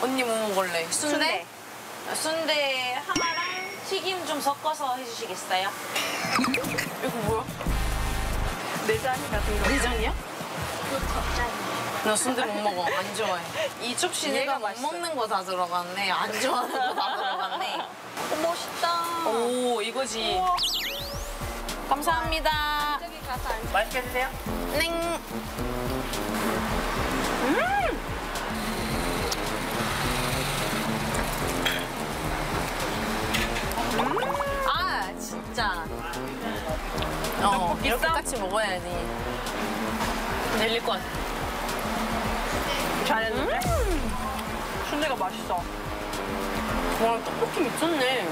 언니 뭐 먹을래? 순대? 순대 하나랑 튀김 좀 섞어서 해주시겠어요? 이거 뭐야? 내장 같은 거. 내장이야? 나 순대 못 먹어. 안 좋아해. 이 접시 내가 못 맛있어요. 먹는 거 다 들어갔네. 안 좋아하는 거 다 들어갔네. 오, 멋있다. 오, 이거지. 우와. 감사합니다. 저기 가서 앉아. 맛있게 드세요. 넹. 아, 진짜. 이렇게 같이 먹어야지. 내릴 것 같아. 잘했는데? 순대가 맛있어. 와, 떡볶이 미쳤네.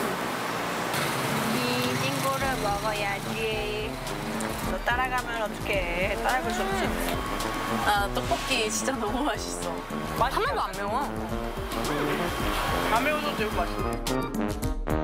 이 친구를 먹어야지. 너 따라가면 어떡해. 따라갈 수 없지. 아, 떡볶이 진짜 너무 맛있어. 하나도 안 매워. 안 매워도 되게 맛있네.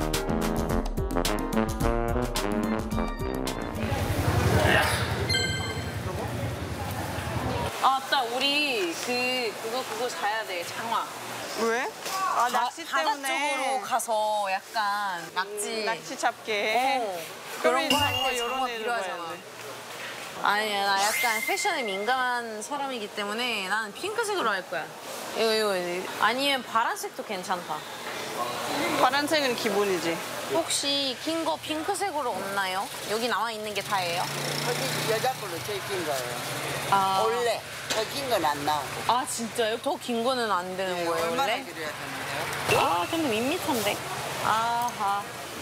아, 맞다. 우리 그거 사야 돼. 장화. 왜? 아, 낚시 바다 때문에. 쪽으로 가서 약간 낙지. 낚시 잡게. 그런 거 할 장어 때 이런 장화 애들 필요하잖아. 봐야 돼. 아니야, 나 약간 패션에 민감한 사람이기 때문에 나는 핑크색으로 할 거야. 이거. 아니면 파란색도 괜찮다. 파란색은 기본이지. 혹시 긴 거 핑크색으로 없나요? 여기 나와 있는 게 다예요? 여기 여자 걸로 제일 긴 거예요. 아, 원래 더 긴 건 안 나오고. 아 진짜요? 더 긴 거는 안 되는 거예요, 얼마나 원래? 길어야 되는데요? 아, 근데 밋밋한데? 아하.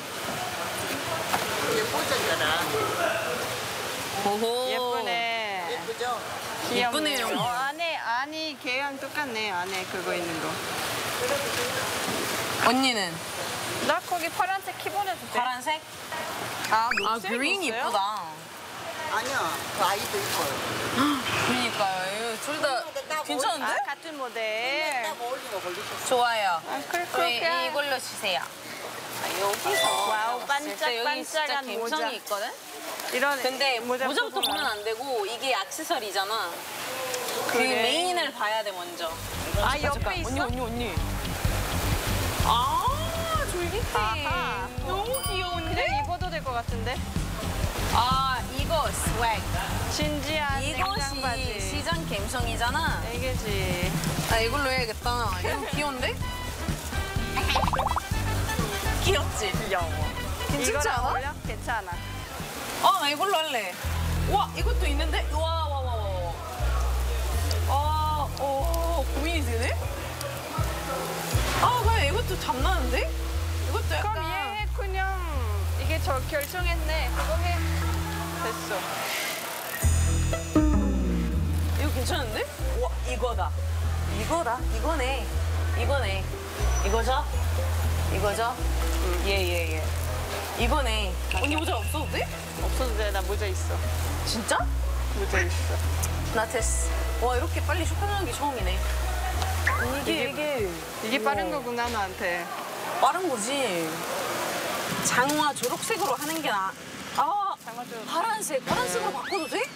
예쁘잖아. 오호. 예쁘네. 예쁘죠? 귀엽네. 예쁘네요. 안에 걔랑 똑같네. 안에 그거 있는 거. 언니는? 나 거기 파란색 키보내도 돼. 파란색? 아, 아, 녹색 그린 있어요? 이쁘다. 아니요. 그 아이도 이뻐요. 그러니까요. 둘 다 괜찮은데? 아, 같은 모델. 딱 어울리고 걸리셨어요. 좋아요. 아, 저희 그렇게. 이걸로 주세요. 여기서. 와우, 진짜 여기 진짜 반짝반짝한 모자. 감성이 있거든? 이런 근데 모자부터 보고 보면 나. 안 되고 이게 액세서리잖아. 그 그래. 메인을 봐야 돼 먼저. 아, 옆에 있어? 언니. 아, 졸깃해. 아하. 너무 귀여운데? 그냥 입어도 될 것 같은데? 아, 이거 스웩. 진지한 이것이 냉장바지. 시장 감성이잖아. 이게지. 아, 이걸로 해야겠다. 이거 귀여운데? 귀엽지? 귀여워. 괜찮지 이거랑 않아? 어울려? 괜찮아. 나 이걸로 할래. 와, 이것도 있는데? 와. 고민이 되네? 그냥 이것도 탐나는데? 이것도 약간. 그럼 얘 해, 그냥. 이게 저 결정했네. 그거 해. 됐어. 이거 괜찮은데? 와, 이거다. 이거네. 이거죠? 예. 이거네. 언니 모자 없어도 돼? 없어도 돼. 나 모자 있어. 진짜? 모자 있어. 나 됐어. 와, 이렇게 빨리 쇼핑하는 게 처음이네. 이게 빠른 거구나, 나한테. 빠른 거지. 장화 초록색으로 하는 게 나아. 장화도. 파란색으로 바꿔도 돼?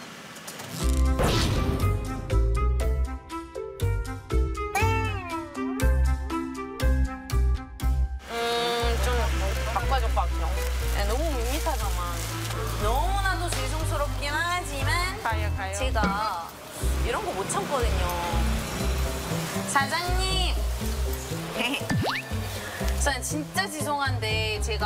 좀 바꿔줄 것 같아요. 너무 밋밋하잖아. 너무나도 죄송스럽긴 하지만 가요. 제가 이런 거 못 참거든요. 사장님! 저는 진짜 죄송한데 제가